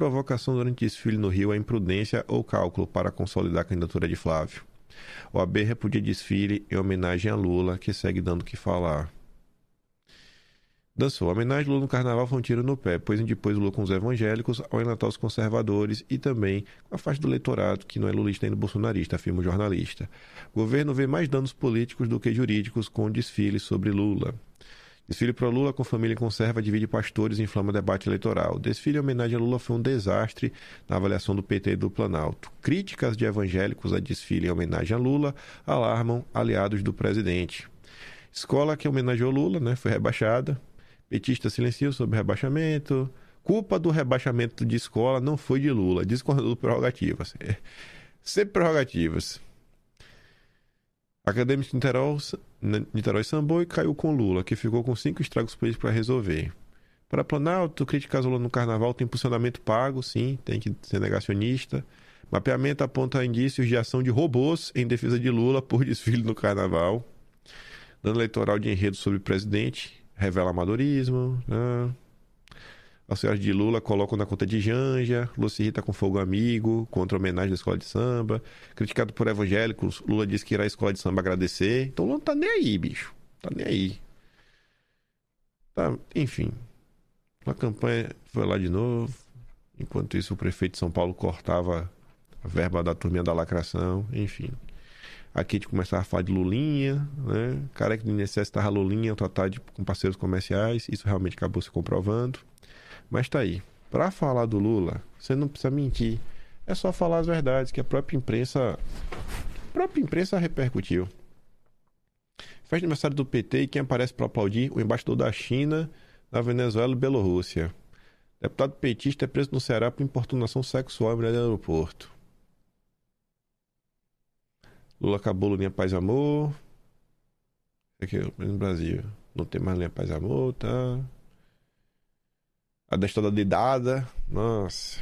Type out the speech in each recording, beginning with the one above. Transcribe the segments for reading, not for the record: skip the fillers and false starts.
provocação durante desfile no Rio é imprudência ou cálculo para consolidar a candidatura de Flávio? OAB repudia desfile em homenagem a Lula, que segue dando o que falar. Dançou. A homenagem a Lula no carnaval foi um tiro no pé, pois indepôs Lula com os evangélicos ao enlatar os conservadores e também com a faixa do eleitorado, que não é lulista nem bolsonarista, afirma o jornalista. O governo vê mais danos políticos do que jurídicos com o desfile sobre Lula. Desfile pro Lula com família em conserva divide pastores e inflama debate eleitoral. Desfile em homenagem a Lula foi um desastre na avaliação do PT e do Planalto. Críticas de evangélicos a desfile em homenagem a Lula alarmam aliados do presidente. Escola que homenageou Lula, foi rebaixada. Petista silenciou sobre rebaixamento. Culpa do rebaixamento de escola não foi de Lula. Discordou prerrogativas. Sempre prerrogativas. Acadêmico de Niterói sambou e caiu com Lula, que ficou com 5 estragos políticos para resolver. Para Planalto, críticas ao Lula no carnaval tem posicionamento pago, sim, tem que ser negacionista. Mapeamento aponta indícios de ação de robôs em defesa de Lula por desfile no carnaval. Dano eleitoral de enredo sobre o presidente. Revela amadorismo. As senhoras de Lula colocam na conta de Janja. Lula se irrita com fogo amigo contra a homenagem da escola de samba. Criticado por evangélicos, Lula diz que irá à escola de samba agradecer. Então Lula não tá nem aí, bicho. Tá nem aí. Tá, enfim. A campanha foi lá de novo. Enquanto isso, o prefeito de São Paulo cortava a verba da turminha da lacração. Enfim. Aqui a gente começava a falar de Lulinha, Careca do INSS estava Lulinha, tratado com parceiros comerciais. Isso realmente acabou se comprovando. Mas tá aí. Para falar do Lula, você não precisa mentir. É só falar as verdades que a própria imprensa repercutiu. Festa de aniversário do PT e quem aparece para aplaudir? O embaixador da China na Venezuela e Bielorrússia. Deputado petista é preso no Ceará por importunação sexual em mulher do aeroporto. Lula acabou linha Paz e Amor. Aqui no Brasil. Não tem mais linha Paz e Amor, tá? A destada de dada. Nossa.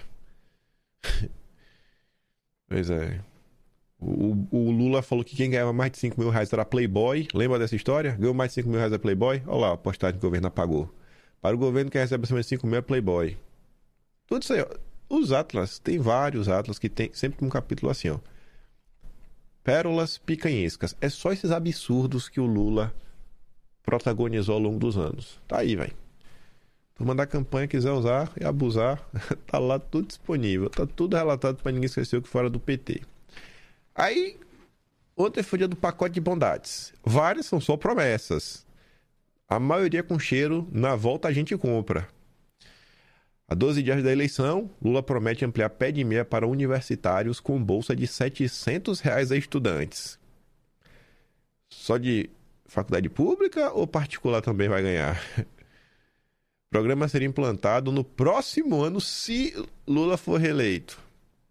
Pois é. O Lula falou que quem ganhava mais de 5 mil reais era Playboy. Lembra dessa história? Ganhou mais de 5 mil reais a Playboy? Olha lá a postagem que o governo apagou. Para o governo que recebe acima de 5 mil é Playboy. Tudo isso aí, ó. Os atlas, tem vários atlas que tem sempre um capítulo assim, ó. Pérolas picanhescas. É só esses absurdos que o Lula protagonizou ao longo dos anos. Tá aí, velho. Turma da campanha quiser usar e abusar, tá lá tudo disponível. Tá tudo relatado para ninguém esquecer o que fora do PT. Aí, ontem foi dia do pacote de bondades. Várias são só promessas. A maioria com cheiro, na volta a gente compra. Há 12 dias da eleição, Lula promete ampliar pé de meia para universitários com bolsa de R$ 700 a estudantes. Só de faculdade pública ou particular também vai ganhar? O programa seria implantado no próximo ano se Lula for reeleito.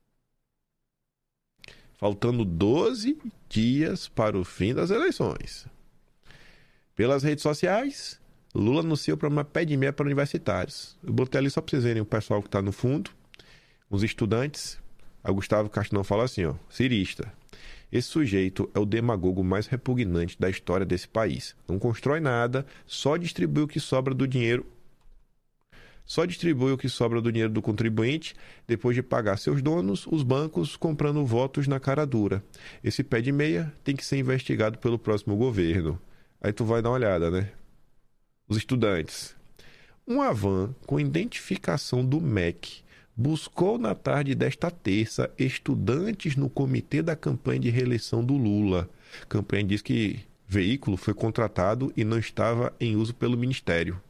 Faltando 12 dias para o fim das eleições. Pelas redes sociais, Lula anunciou o programa Pé de Meia para universitários. Eu botei ali só para vocês verem o pessoal que está no fundo, os estudantes. A Gustavo Castinão fala assim, ó, cirista. Esse sujeito é o demagogo mais repugnante da história desse país. Não constrói nada, só distribui o que sobra do dinheiro. Só distribui o que sobra do dinheiro do contribuinte, depois de pagar seus donos, os bancos, comprando votos na cara dura. Esse pé de meia tem que ser investigado pelo próximo governo. Aí tu vai dar uma olhada, né? Os estudantes. Uma van com identificação do MEC buscou na tarde desta terça estudantes no comitê da campanha de reeleição do Lula. A campanha diz que veículo foi contratado e não estava em uso pelo Ministério.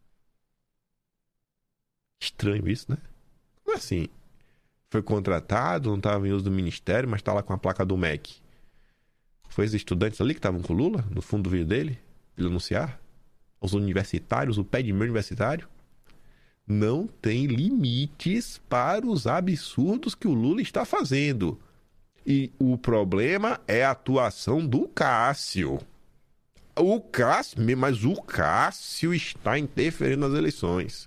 Estranho isso, né? Como assim? Foi contratado, não estava em uso do Ministério, mas está lá com a placa do MEC. Foi os estudantes ali que estavam com o Lula, no fundo do vídeo dele, ele anunciar? Os universitários, o pé de meia universitário? Não tem limites para os absurdos que o Lula está fazendo. E o problema é a atuação do Cássio. Mas o Cássio está interferindo nas eleições.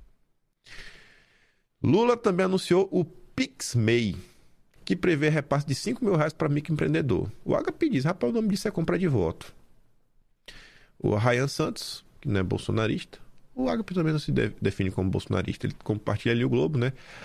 Lula também anunciou o PixMEI, que prevê repasse de 5 mil reais para microempreendedor. O HP diz, rapaz, o nome disso é compra de voto. O Ryan Santos, que não é bolsonarista, o HP também não se define como bolsonarista, ele compartilha ali o Globo, né?